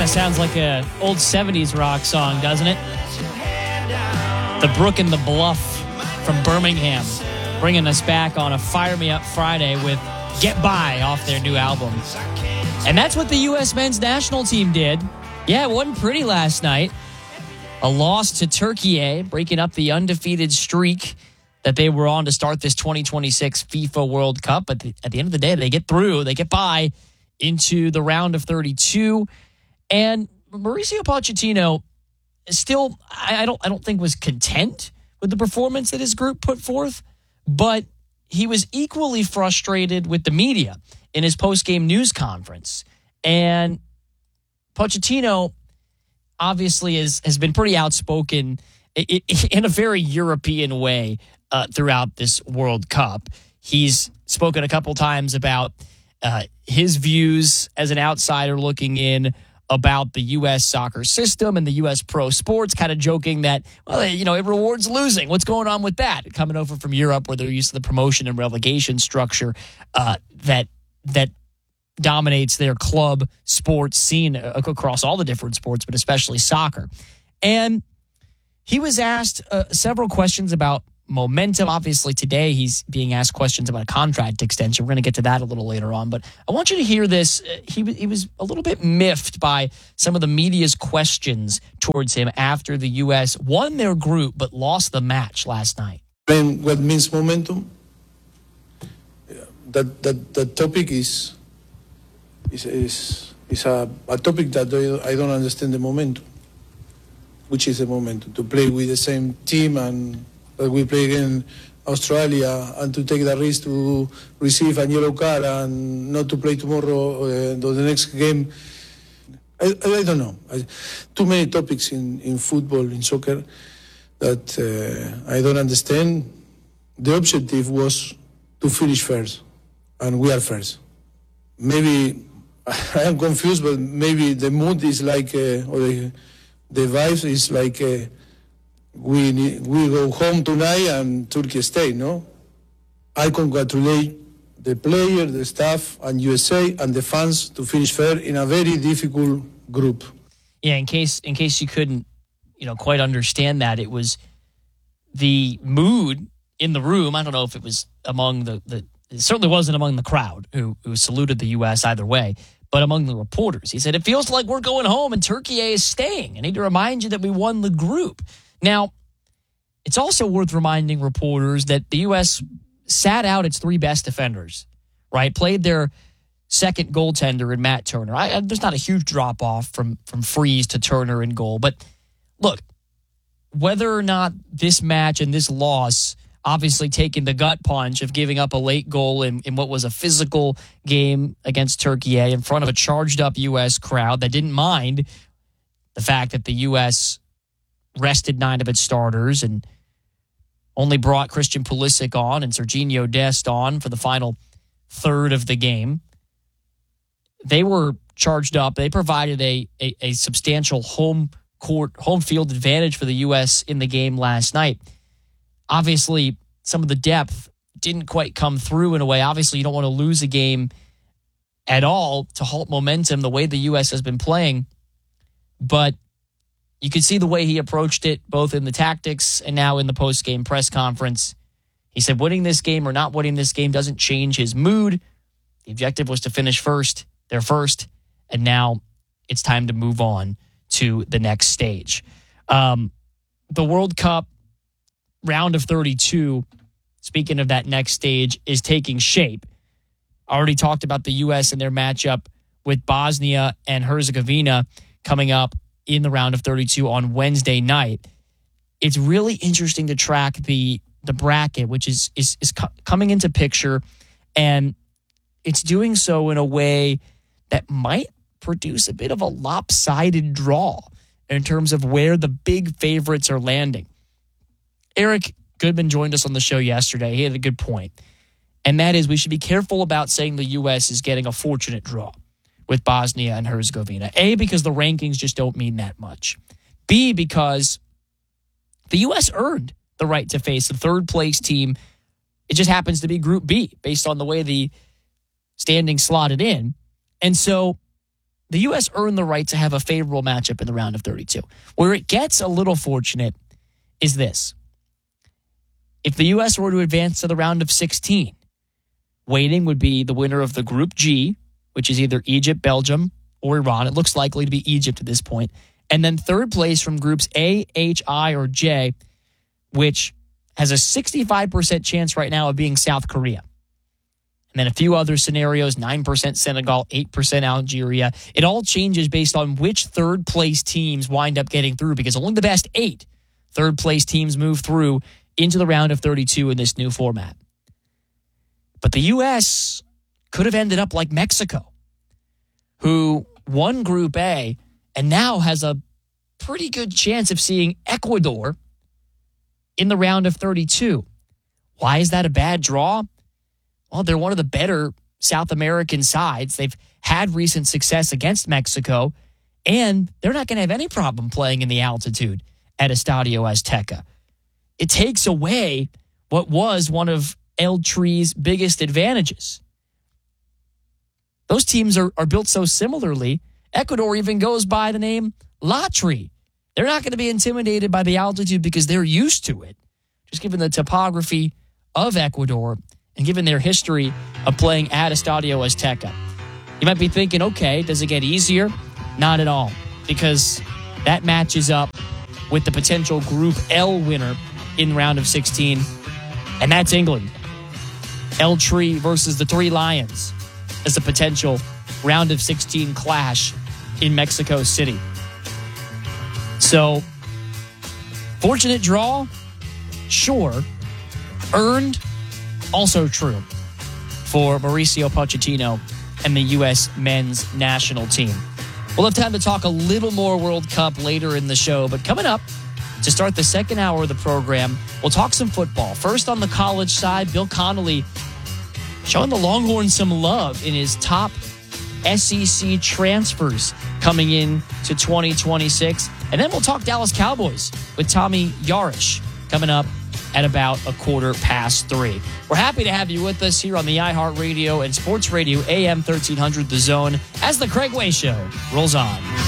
of sounds like an old 70s rock song, doesn't it? The Brook and the Bluff from Birmingham, bringing us back on a Fire Me Up Friday with Get By off their new album. And that's what the U.S. men's national team did. Yeah, it wasn't pretty last night. A loss to Turkey, breaking up the undefeated streak that they were on to start this 2026 FIFA World Cup. But at the end of the day, they get through, they get by into the round of 32. And Mauricio Pochettino still, I don't think was content with the performance that his group put forth, but he was equally frustrated with the media in his post-game news conference. And Pochettino obviously has been pretty outspoken in a very European way throughout this World Cup. He's spoken a couple times about his views as an outsider looking in about the U.S. soccer system and the U.S. pro sports, kind of joking that, well, it rewards losing. What's going on with that? Coming over from Europe where they're used to the promotion and relegation structure that dominates their club sports scene across all the different sports, but especially soccer. And he was asked several questions about momentum. Obviously, today he's being asked questions about a contract extension. We're going to get to that a little later on, but I want you to hear this. He was a little bit miffed by some of the media's questions towards him after the U.S. won their group but lost the match last night. What means momentum? That topic is a topic that I don't understand the momentum. Which is the momentum? To play with the same team and that we play against Australia and to take the risk to receive a yellow card and not to play tomorrow the next game. I don't know. Too many topics in football, in soccer, that I don't understand. The objective was to finish first, and we are first. Maybe I am confused, but maybe the mood is like, or the vibe is like, we go home tonight and Turkey stay, no? I congratulate the player, the staff, and USA and the fans to finish fair in a very difficult group. Yeah, in case you couldn't, quite understand that, it was the mood in the room. I don't know if it was among it certainly wasn't among the crowd who saluted the U.S. either way, but among the reporters. He said, it feels like we're going home and Turkey is staying. I need to remind you that we won the group. Now, it's also worth reminding reporters that the U.S. sat out its three best defenders, right? Played their second goaltender in Matt Turner. There's not a huge drop-off from Freese to Turner in goal. But look, whether or not this match and this loss, obviously taking the gut punch of giving up a late goal in what was a physical game against Turkey in front of a charged-up U.S. crowd that didn't mind the fact that the U.S. rested 9 of its starters and only brought Christian Pulisic on and Sergiño Dest on for the final third of the game. They were charged up. They provided a substantial home field advantage for the U.S. in the game last night. Obviously, some of the depth didn't quite come through in a way. Obviously, you don't want to lose a game at all to halt momentum the way the U.S. has been playing. But you could see the way he approached it, both in the tactics and now in the post-game press conference. He said winning this game or not winning this game doesn't change his mood. The objective was to finish first. They're first. And now it's time to move on to the next stage. The World Cup round of 32, speaking of that next stage, is taking shape. I already talked about the U.S. and their matchup with Bosnia and Herzegovina coming up in the round of 32 on Wednesday night. It's really interesting to track the bracket, which is coming into picture, and it's doing so in a way that might produce a bit of a lopsided draw in terms of where the big favorites are landing. Eric Goodman joined us on the show yesterday. He had a good point, and that is we should be careful about saying the U.S. is getting a fortunate draw with Bosnia and Herzegovina. A, because the rankings just don't mean that much. B, because the U.S. earned the right to face the third-place team. It just happens to be Group B, based on the way the standings slotted in. And so the U.S. earned the right to have a favorable matchup in the round of 32. Where it gets a little fortunate is this. If the U.S. were to advance to the round of 16, waiting would be the winner of the Group G, which is either Egypt, Belgium, or Iran. It looks likely to be Egypt at this point. And then third place from Groups A, H, I, or J, which has a 65% chance right now of being South Korea. And then a few other scenarios, 9% Senegal, 8% Algeria. It all changes based on which third place teams wind up getting through, because only the best 8 third place teams move through into the round of 32 in this new format. But the U.S. could have ended up like Mexico, who won Group A and now has a pretty good chance of seeing Ecuador in the round of 32. Why is that a bad draw? Well, they're one of the better South American sides. They've had recent success against Mexico, and they're not going to have any problem playing in the altitude at Estadio Azteca. It takes away what was one of El Tri's biggest advantages. Those teams are built so similarly. Ecuador even goes by the name La Tri. They're not going to be intimidated by the altitude because they're used to it, just given the topography of Ecuador and given their history of playing at Estadio Azteca. You might be thinking, okay, does it get easier? Not at all, because that matches up with the potential Group L winner in round of 16, and that's England. El Tri versus the Three Lions as a potential round of 16 clash in Mexico City. So, fortunate draw? Sure. Earned? Also true for Mauricio Pochettino and the U.S. men's national team. We'll have time to talk a little more World Cup later in the show, but coming up to start the second hour of the program, we'll talk some football. First on the college side, Bill Connolly showing the Longhorns some love in his top SEC transfers coming in to 2026. And then we'll talk Dallas Cowboys with Tommy Yarish coming up at about 3:15. We're happy to have you with us here on the iHeartRadio and Sports Radio AM 1300 The Zone as the Craig Way Show rolls on.